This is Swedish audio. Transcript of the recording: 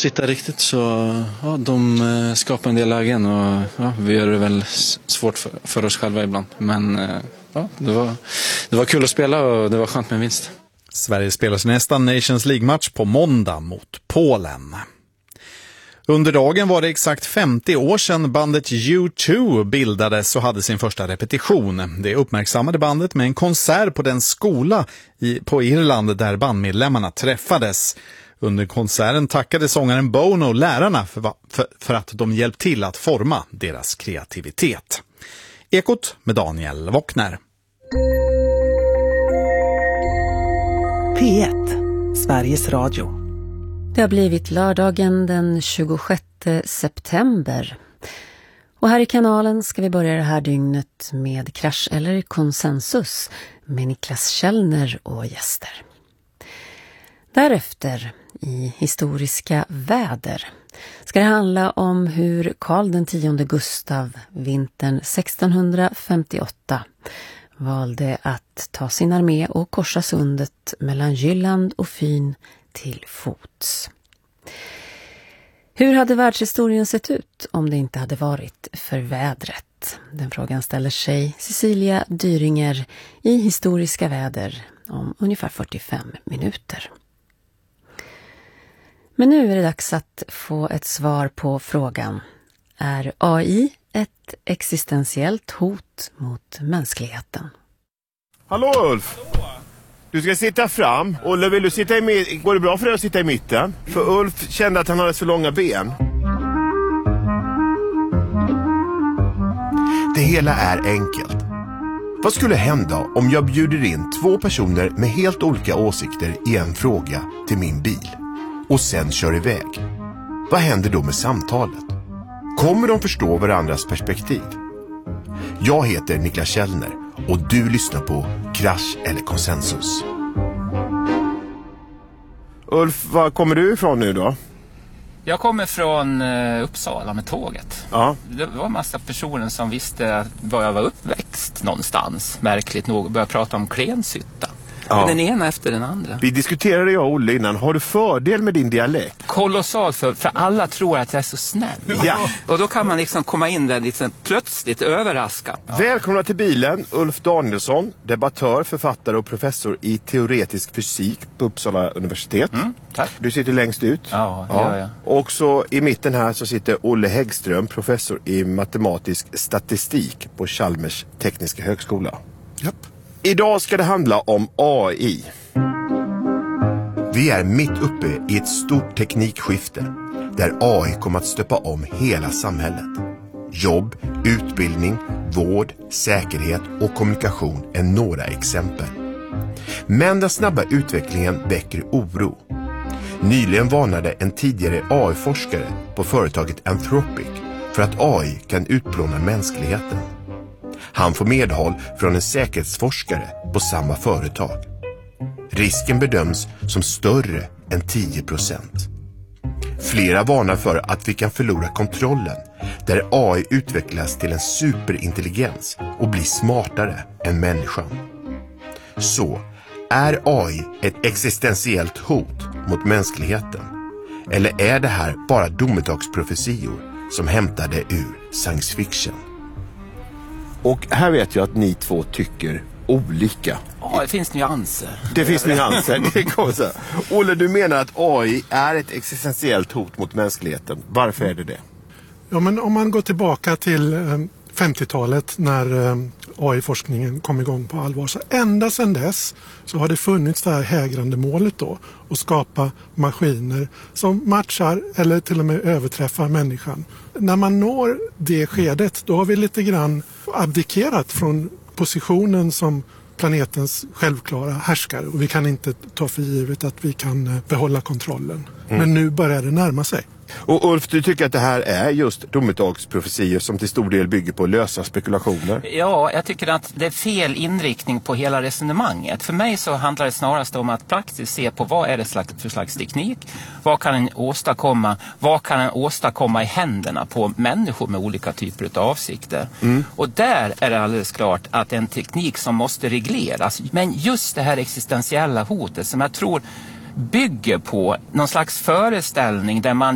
sitta riktigt så ja, de skapar en del lägen och ja, vi gör det väl svårt för oss själva ibland. Men ja, det var kul att spela och det var skönt med en vinst. Sverige spelar sin nästa Nations League-match på måndag mot Polen. Under dagen var det exakt 50 år sedan bandet U2 bildades och hade sin första repetition. Det uppmärksammade bandet med en konsert på den skola på Irland där bandmedlemmarna träffades. Under konserten tackade sångaren Bono lärarna för att de hjälpt till att forma deras kreativitet. Ekot med Daniel Wockner. P1, Sveriges Radio. Det har blivit lördagen den 26 september. Och här i kanalen ska vi börja det här dygnet med Krasch eller konsensus med Niklas Källner och gäster. Därefter, i historiska väder, ska det handla om hur Karl X Gustav vintern 1658 valde att ta sin armé och korsa sundet mellan Jylland och Fyn till fots. Hur hade världshistorien sett ut om det inte hade varit för vädret? Den frågan ställer sig Cecilia Dyringer i historiska väder om ungefär 45 minuter. Men nu är det dags att få ett svar på frågan: är AI ett existentiellt hot mot mänskligheten? Hallå Ulf! Du ska sitta fram. Olle, vill du sitta i mitten? Går det bra för dig att sitta i mitten? För Ulf kände att han hade så långa ben. Det hela är enkelt. Vad skulle hända om jag bjuder in 2 personer med helt olika åsikter i en fråga till min bil och sen kör iväg? Vad händer då med samtalet? Kommer de förstå varandras perspektiv? Jag heter Niklas Källner och du lyssnar på Krasch eller konsensus. Ulf, var kommer du ifrån nu då? Jag kommer från Uppsala med tåget. Ja. Det var en massa personer som visste var jag var uppväxt någonstans. Märkligt nog började prata om Klenshytta. Ja. Den ena efter den andra. Vi diskuterade jag och Olle innan. Har du fördel med din dialekt? Kolossalt, för alla tror att jag är så snäll. Ja. Och då kan man liksom komma in där liksom plötsligt överraskad. Ja. Välkomna till bilen, Ulf Danielsson, debattör, författare och professor i teoretisk fysik på Uppsala universitet. Tack. Du sitter längst ut. Ja, det gör jag. Och så i mitten här så sitter Olle Häggström, professor i matematisk statistik på Chalmers tekniska högskola. Japp. Idag ska det handla om AI. Vi är mitt uppe i ett stort teknikskifte där AI kommer att stöpa om hela samhället. Jobb, utbildning, vård, säkerhet och kommunikation är några exempel. Men den snabba utvecklingen väcker oro. Nyligen varnade en tidigare AI-forskare på företaget Anthropic för att AI kan utplåna mänskligheten. Han får medhåll från en säkerhetsforskare på samma företag. Risken bedöms som större än 10%. Flera varnar för att vi kan förlora kontrollen där AI utvecklas till en superintelligens och blir smartare än människan. Så, är AI ett existentiellt hot mot mänskligheten? Eller är det här bara domedagsprofetior som hämtade ur science fiction? Och här vet jag att ni två tycker olika. Ja, det finns nyanser. Det finns nyanser, det kommer så här. Olle, du menar att AI är ett existentiellt hot mot mänskligheten. Varför är det det? Ja, men om man går tillbaka till 50-talet när AI-forskningen kom igång på allvar, så ända sedan dess så har det funnits det här hägrande målet då, att skapa maskiner som matchar eller till och med överträffar människan. När man når det skedet, då har vi lite grann abdikerat från positionen som planetens självklara härskare, och vi kan inte ta för givet att vi kan behålla kontrollen. Men nu börjar det närma sig. Och Ulf, du tycker att det här är just domedagsprofetior som till stor del bygger på lösa spekulationer? Ja, jag tycker att det är fel inriktning på hela resonemanget. För mig så handlar det snarast om att praktiskt se på vad är det för slags teknik, vad kan den åstadkomma i händerna på människor med olika typer av avsikter. Och där är det alldeles klart att en teknik som måste regleras. Men just det här existentiella hotet som jag tror bygger på någon slags föreställning där man